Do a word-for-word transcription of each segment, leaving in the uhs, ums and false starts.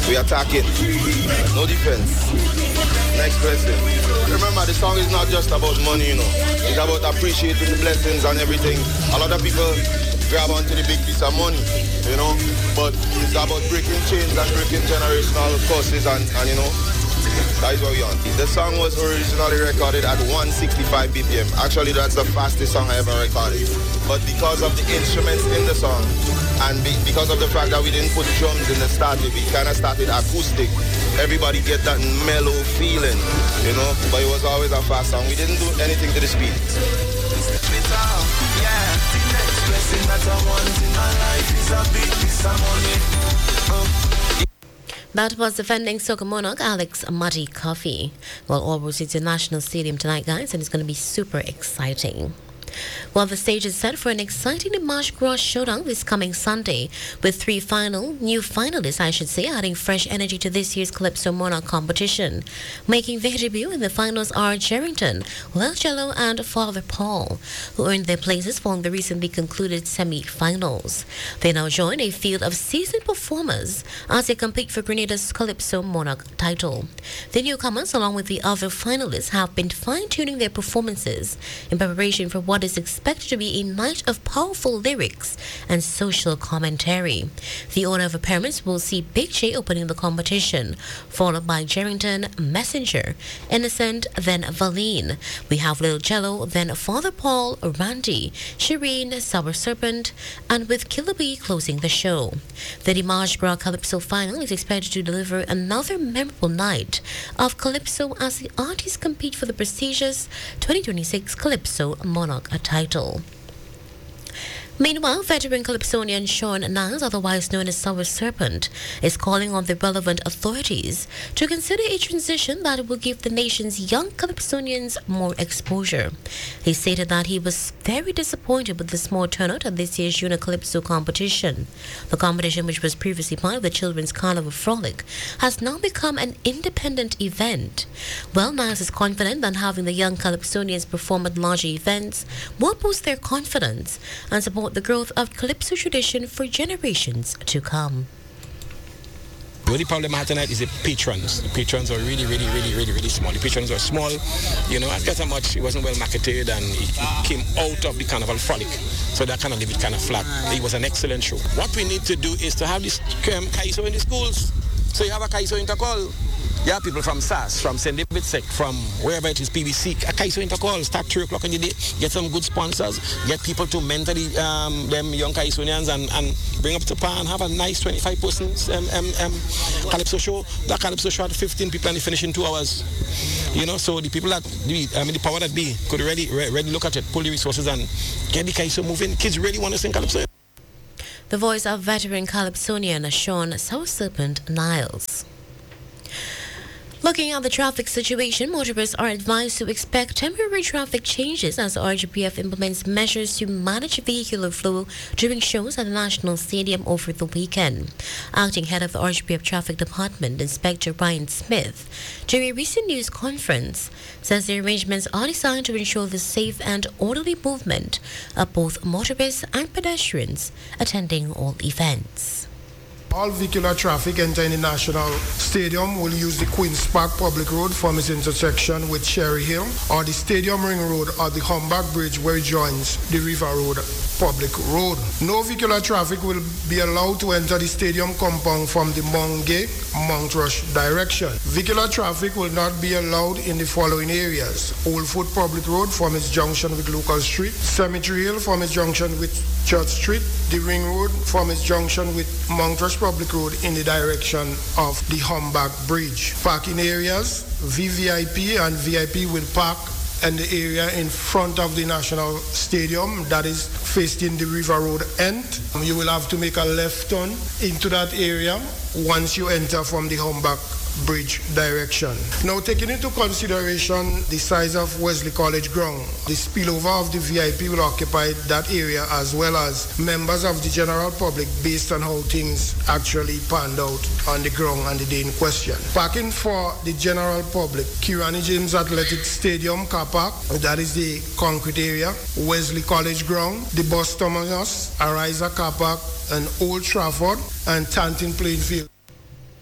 We attack it. No defense. Next person. Remember, the song is not just about money, you know. It's about appreciating the blessings and everything. A lot of people grab onto the big piece of money, you know. But it's about breaking chains and breaking generational curses and, and you know, that is what we on. The song was originally recorded at one sixty-five B P M. Actually, that's the fastest song I ever recorded. But because of the instruments in the song, and be, because of the fact that we didn't put drums in the start, we kind of started acoustic. Everybody get that mellow feeling, you know. But it was always a fast song. We didn't do anything to the speed. That was defending Soca Monarch Alex Muddy Coffee. Well, Allbros International Stadium tonight, guys, and it's going to be super exciting. Well, the stage is set for an exciting March Gras showdown this coming Sunday, with three final, new finalists, I should say, adding fresh energy to this year's Calypso Monarch competition. Making their debut in the finals are Jerrington, Lil Jello, and Father Paul, who earned their places following the recently concluded semi-finals. They now join a field of seasoned performers as they compete for Grenada's Calypso Monarch title. The newcomers, along with the other finalists, have been fine-tuning their performances in preparation for what is expected to be a night of powerful lyrics and social commentary. The order of appearance will see Big J opening the competition, followed by Jerrington, Messenger, Innocent, then Valine. We have Lil Jello, then Father Paul, Randy, Shireen, Sour Serpent, and with Killer B closing the show. The Dimanche Gras Calypso final is expected to deliver another memorable night of Calypso as the artists compete for the prestigious twenty twenty-six Calypso Monarch a title. Meanwhile, veteran Calypsonian Sean Niles, otherwise known as Sour Serpent, is calling on the relevant authorities to consider a transition that will give the nation's young Calypsonians more exposure. He stated that he was very disappointed with the small turnout at this year's Junior Calypso competition. The competition, which was previously part of the Children's Carnival Frolic, has now become an independent event. Well, Niles is confident that having the young Calypsonians perform at larger events will boost their confidence and support the growth of Calypso tradition for generations to come. The only problem I had tonight is the patrons. The patrons are really, really, really, really, really small. The patrons are small, you know, and just how much it wasn't well marketed and it, it came out of the Carnival Frolic. So that kind of leave it kind of flat. It was an excellent show. What we need to do is to have this um, Kaiso in the schools. So you have a Kaiso intercall. You have people from S A S, from Saint David's Sec, from wherever it is, P B C, a Kaiso intercall, start three o'clock in the day, get some good sponsors, get people to mentor the, um, them young Kaisonians and, and bring up to par and have a nice twenty-five person um, um, um, Calypso show. That Calypso show had fifteen people and they finish in two hours. You know, so the people that, the, I mean, the power that be could really, really look at it, pull the resources and get the Kaiso moving. Kids really want to sing Calypso. The voice of veteran Calypsonian Sean Sour Serpent Niles. Looking at the traffic situation, motorists are advised to expect temporary traffic changes as R G P F implements measures to manage vehicular flow during shows at the National Stadium over the weekend. Acting head of the R G P F Traffic Department, Inspector Ryan Smith, during a recent news conference, says the arrangements are designed to ensure the safe and orderly movement of both motorists and pedestrians attending all events. All vehicular traffic entering the National Stadium will use the Queen's Park Public Road from its intersection with Cherry Hill, or the Stadium Ring Road, or the Humback Bridge where it joins the River Road Public Road. No vehicular traffic will be allowed to enter the stadium compound from the Mount Gate, Mount Rush direction. Vehicular traffic will not be allowed in the following areas: Old Foot Public Road from its junction with Local Street, Cemetery Hill from its junction with Church Street, the Ring Road from its junction with Mount Rush Public Road in the direction of the Humback Bridge. Parking areas: V V I P and V I P will park in the area in front of the National Stadium, that is facing the River Road end. You will have to make a left turn into that area once you enter from the Humback Bridge direction. Now, taking into consideration the size of Wesley College ground, the spillover of the V I P will occupy that area, as well as members of the general public, based on how things actually panned out on the ground on the day in question. Parking for the general public: Kirani James Athletic Stadium car park, that is the concrete area; Wesley College ground, the bus terminus, Ariza car park, and Old Trafford and Tanton Plainfield.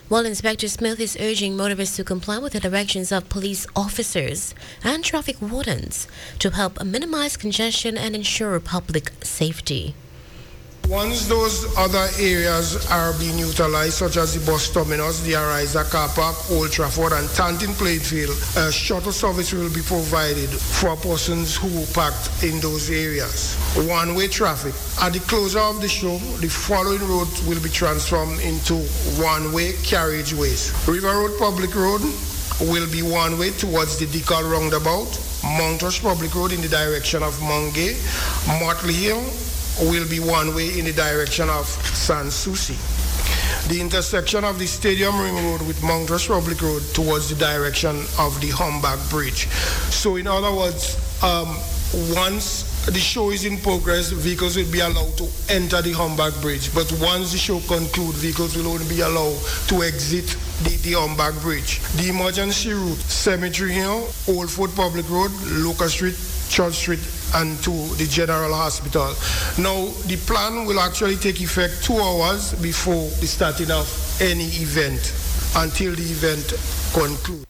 While Inspector Smith is urging motorists to comply with the directions of police officers and traffic wardens to help minimize congestion and ensure public safety. Once those other areas are being utilized, such as the bus terminus, the Ariza car park, Old Trafford, and Taunton Playfield, a shuttle service will be provided for persons who parked in those areas. One-way traffic. At the closure of the show, the following roads will be transformed into one-way carriageways. River Road Public Road will be one-way towards the Decal roundabout. Mount Rush Public Road in the direction of Mungay. Motley Hill will be one way in the direction of Sans Souci. The intersection of the Stadium Ring Road with Mount Rush Public Road towards the direction of the Humbag Bridge. So in other words, um, once the show is in progress, vehicles will be allowed to enter the Humbag Bridge. But once the show concludes, vehicles will only be allowed to exit the, the Humbag Bridge. The emergency route, Cemetery Hill, Old Fort Public Road, Locust Street, Church Street, and to the General Hospital. Now, the plan will actually take effect two hours before the starting of any event until the event concludes.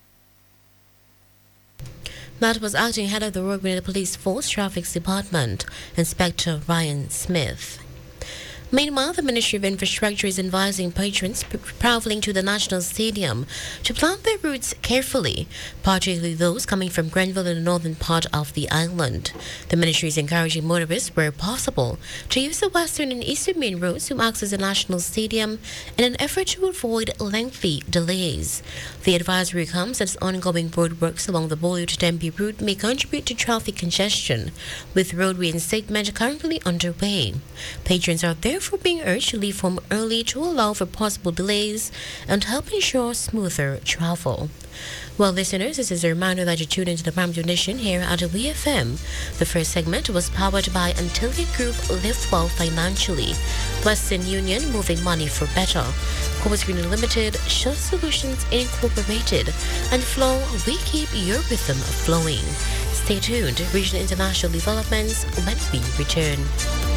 That was acting head of the Road Grenada Police Force Traffic Department, Inspector Ryan Smith. Meanwhile, the Ministry of Infrastructure is advising patrons traveling to the National Stadium to plan their routes carefully, particularly those coming from Grenville in the northern part of the island. The Ministry is encouraging motorists, where possible, to use the western and eastern main roads to access the National Stadium in an effort to avoid lengthy delays. The advisory comes as ongoing roadworks along the Beaulieu to Tempe route may contribute to traffic congestion, with road reinstatement currently underway. Patrons are therefore being urged to leave home early to allow for possible delays and help ensure smoother travel. Well, listeners, this is a reminder that you tune into the Prime Edition here at W F M. The first segment was powered by Antilia Group, Live Well Financially, Western Union, Moving Money for Better, Corpus Green Limited, Shell Solutions Incorporated, and Flow, we keep your rhythm flowing. Stay tuned. Regional international developments when we return.